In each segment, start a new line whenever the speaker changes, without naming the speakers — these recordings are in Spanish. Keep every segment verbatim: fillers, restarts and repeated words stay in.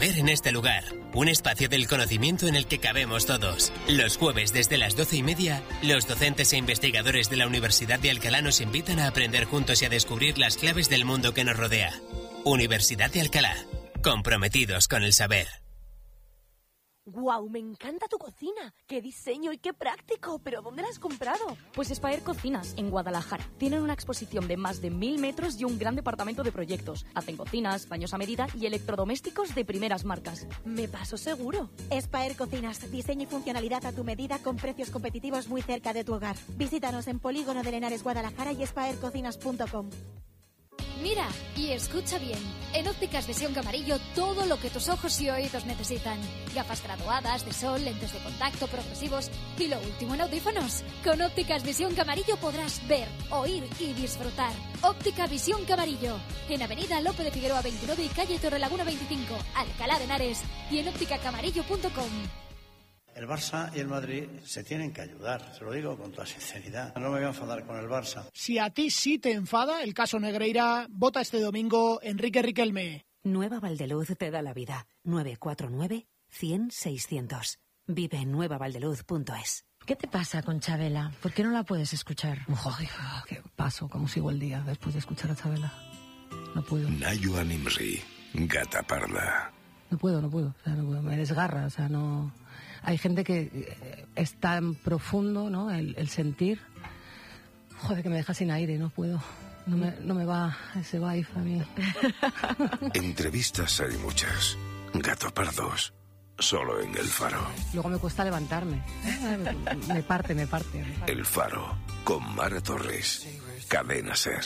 saber en este lugar. Un espacio del conocimiento en el que cabemos todos. Los jueves desde las doce y media, los docentes e investigadores de la Universidad de Alcalá nos invitan a aprender juntos y a descubrir las claves del mundo que nos rodea. Universidad de Alcalá. Comprometidos con el saber.
¡Guau! Me encanta tu cocina. ¡Qué diseño y qué práctico! ¿Pero dónde la has comprado?
Pues Espaer Cocinas, en Guadalajara. Tienen una exposición de más de mil metros y un gran departamento de proyectos. Hacen cocinas, baños a medida y electrodomésticos de primeras marcas.
Me paso seguro.
Espaer Cocinas, diseño y funcionalidad a tu medida con precios competitivos muy cerca de tu hogar. Visítanos en Polígono de Lenares, Guadalajara y espaer cocinas punto com.
Mira y escucha bien. En Ópticas Visión Camarillo, todo lo que tus ojos y oídos necesitan. Gafas graduadas, de sol, lentes de contacto, progresivos y lo último en audífonos. Con Ópticas Visión Camarillo podrás ver, oír y disfrutar. Óptica Visión Camarillo. En Avenida Lope de Figueroa veintinueve y calle Torrelaguna veinticinco, Alcalá de Henares y en óptica camarillo punto com.
El Barça y el Madrid se tienen que ayudar, se lo digo con toda sinceridad. No me voy a enfadar con el Barça.
Si a ti sí te enfada el caso Negreira, vota este domingo Enrique Riquelme.
Nueva Valdeluz te da la vida. nueve cuatro nueve, cien, seiscientos. Vive en nueva valdeluz punto es.
¿Qué te pasa con Chabela? ¿Por qué no la puedes escuchar?
Joder, qué paso, cómo sigo el día después de escuchar a Chabela. No puedo.
Nayo Animri, gata parda.
No puedo, no puedo, o sea, no puedo. Me desgarra, o sea, no... Hay gente que es tan profundo, ¿no? El, el sentir. Joder, que me deja sin aire, no puedo. No me, no me va ese vibe a mí.
Entrevistas hay muchas. Gato Pardos. Solo en El Faro.
Luego me cuesta levantarme. Me parte, me parte. Me parte.
El Faro. Con Mara Torres. Cadena Ser.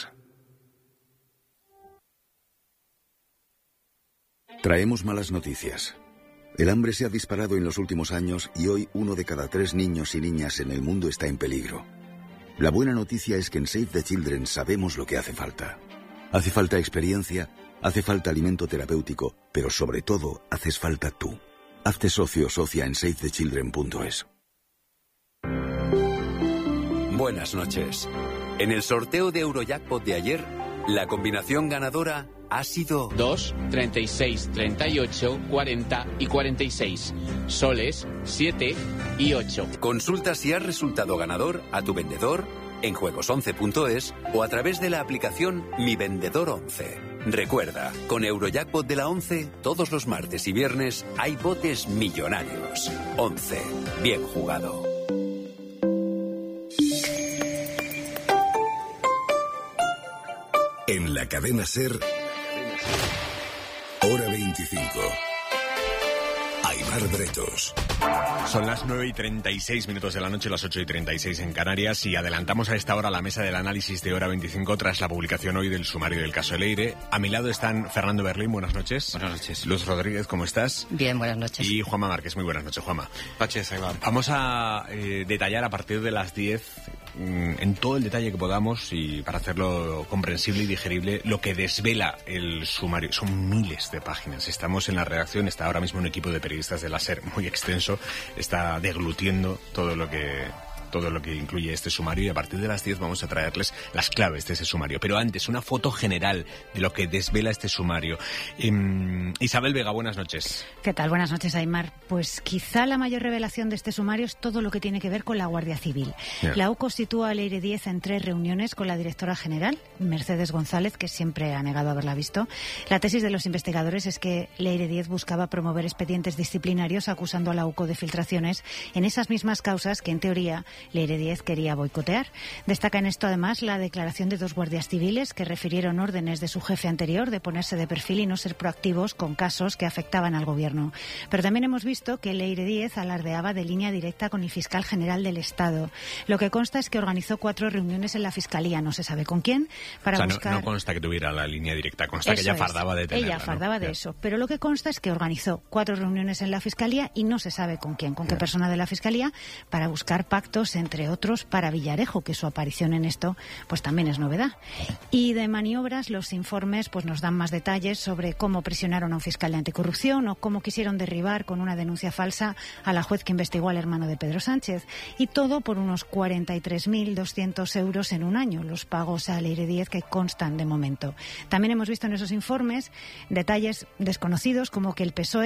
Traemos malas noticias. El hambre se ha disparado en los últimos años y hoy uno de cada tres niños y niñas en el mundo está en peligro. La buena noticia es que en Save the Children sabemos lo que hace falta. Hace falta experiencia, hace falta alimento terapéutico, pero sobre todo haces falta tú. Hazte socio o socia en save the children punto es.
Buenas noches. En el sorteo de Eurojackpot de ayer, la combinación ganadora ha sido
dos, treinta y seis, treinta y ocho, cuarenta y cuarenta y seis. Soles, siete y ocho.
Consulta si has resultado ganador a tu vendedor en juegos once punto es o a través de la aplicación Mi Vendedor once. Recuerda, con Eurojackpot de la once, todos los martes y viernes hay botes millonarios. once. Bien jugado.
En la cadena Ser, hora veinticinco. Aimar Bretos.
Son las nueve y treinta y seis minutos de la noche, las ocho y treinta y seis en Canarias, y adelantamos a esta hora la mesa del análisis de hora veinticinco tras la publicación hoy del sumario del caso Leire. A mi lado están Fernando Berlín, buenas noches.
Buenas noches.
Luz Rodríguez, ¿cómo estás?
Bien, buenas noches.
Y Juanma Márquez, muy buenas noches, Juanma.
Noches, Aimar.
Vamos a eh, detallar a partir de las diez, mm, en todo el detalle que podamos, y para hacerlo comprensible y digerible, lo que desvela el sumario. Son miles de páginas. Estamos en la redacción, está ahora mismo un equipo de periodistas de la SER muy extenso, está deglutiendo todo lo que todo lo que incluye este sumario, y a partir de las diez vamos a traerles las claves de ese sumario. Pero antes, una foto general de lo que desvela este sumario. Eh, Isabel Vega, buenas noches.
¿Qué tal? Buenas noches, Aimar. Pues quizá la mayor revelación de este sumario es todo lo que tiene que ver con la Guardia Civil. Yeah. La U C O sitúa a Leire Díez en tres reuniones con la directora general, Mercedes González, que siempre ha negado haberla visto. La tesis de los investigadores es que Leire Díez buscaba promover expedientes disciplinarios acusando a la U C O de filtraciones en esas mismas causas que, en teoría, Leire Díez quería boicotear. Destaca en esto además la declaración de dos guardias civiles que refirieron órdenes de su jefe anterior de ponerse de perfil y no ser proactivos con casos que afectaban al gobierno. Pero también hemos visto que Leire Díez alardeaba de línea directa con el fiscal general del Estado. Lo que consta es que organizó cuatro reuniones en la fiscalía, no se sabe con quién, para
o sea,
buscar...
no, no consta que tuviera la línea directa, consta
eso
que ella
es.
fardaba de tenerla.
Ella fardaba
¿no?
de
yeah.
eso. Pero lo que consta es que organizó cuatro reuniones en la fiscalía y no se sabe con quién, con yeah. qué persona de la fiscalía, para buscar pactos, entre otros, para Villarejo, que su aparición en esto pues también es novedad. Y de maniobras, los informes pues nos dan más detalles sobre cómo presionaron a un fiscal de anticorrupción o cómo quisieron derribar con una denuncia falsa a la juez que investigó al hermano de Pedro Sánchez. Y todo por unos cuarenta y tres mil doscientos euros en un año, los pagos a Leire Díez que constan de momento. También hemos visto en esos informes detalles desconocidos, como que el P S O E